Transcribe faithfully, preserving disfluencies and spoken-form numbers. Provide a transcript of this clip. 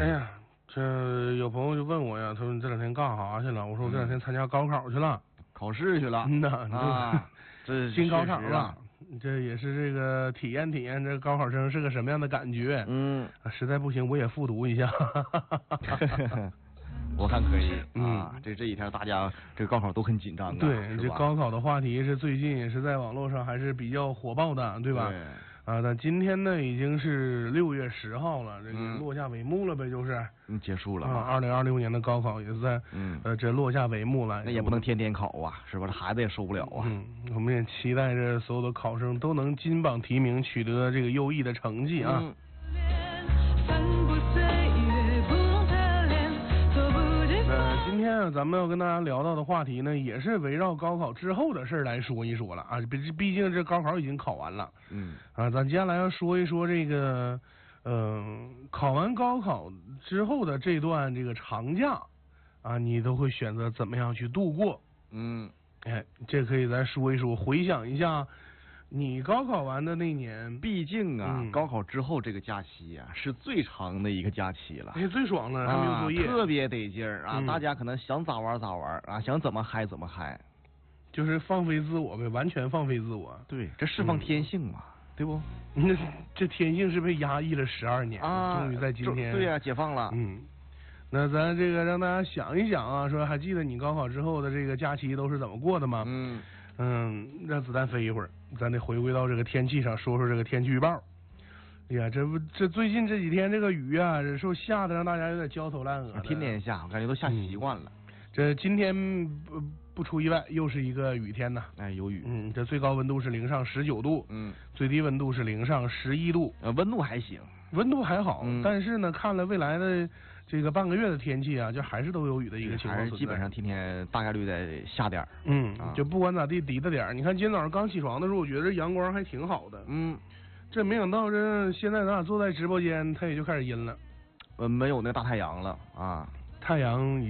哎呀，这有朋友就问我呀，他说你这两天干啥去了？我说我这两天参加高考去了， 嗯、考试去了。 嗯呐， 啊，这进高考了， 啊、 这也是这个体验体验这高考生是个什么样的感觉。 嗯， 实在不行我也复读一下。 我看可以嗯、 啊，这这几天大家这个高考都很紧张啊。 对，这高考的话题是最近也是在网络上还是比较火爆的，对吧？ 对。 啊，但今天呢已经是六月十号了，这个落下帷幕了呗，就是。 嗯，结束了啊，二零二六年的高考也是在嗯呃这落下帷幕了。 那也不能天天考啊，是吧？这孩子也受不了啊。 嗯，我们也期待着所有的考生都能金榜题名，取得这个优异的成绩啊。 嗯那今天啊，咱们要跟大家聊到的话题呢，也是围绕高考之后的事儿来说一说了啊。毕毕竟这高考已经考完了， 嗯啊，咱接下来要说一说这个，嗯、呃，考完高考之后的这段这个长假啊，你都会选择怎么样去度过？ 嗯， 哎，这可以咱说一说，回想一下。你高考完的那年， 毕竟啊、 嗯， 高考之后这个假期啊是最长的一个假期了， 哎，最爽了，还没有作业， 啊、特别得劲儿啊、 嗯！ 大家可能想咋玩咋玩啊，想怎么嗨怎么嗨， 就是放飞自我呗，完全放飞自我。 对，这释放天性嘛，嗯、对不？ 那这天性是被压抑了十二年， 啊， 终于在今天， 对呀、啊，解放了。 嗯，那咱这个让大家想一想啊，说还记得你高考之后的这个假期都是怎么过的吗？ 嗯。 嗯，让子弹飞一会儿，咱得回归到这个天气上，说说这个天气预报。哎呀，这不这最近这几天这个雨啊，这是下的让大家有点焦头烂额的。 天天下，我感觉都下习惯了。 嗯、这今天不不出意外，又是一个雨天呐。 哎，有雨。 嗯，这最高温度是零上十九度， 嗯， 最低温度是零上十一度。 呃，温度还行， 温度还好， 嗯、 但是呢，看了未来的这个半个月的天气啊，就还是都有雨的一个情况存在， 还是基本上天天大概率得下点儿。 嗯， 啊、 就不管咋地，滴的点儿。你看今天早上刚起床的时候，我觉得阳光还挺好的。 嗯， 这没想到这现在咱俩坐在直播间，它也就开始阴了。 呃，没有那大太阳了啊， 太阳。